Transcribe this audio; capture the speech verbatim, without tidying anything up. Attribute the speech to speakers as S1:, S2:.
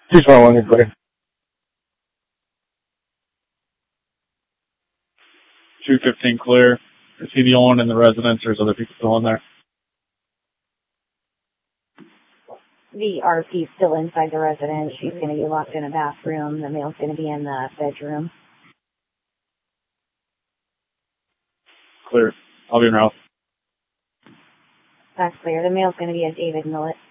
S1: two twenty-one, you're clear.
S2: two fifteen clear. Is he the only one in the residence, or is other people still in there?
S3: The R P's still inside the residence. She's going to be locked in a bathroom. The male's going to be in the bedroom.
S2: Clear. I'll be in your house.
S3: That's clear. The male's going to be at David Millett.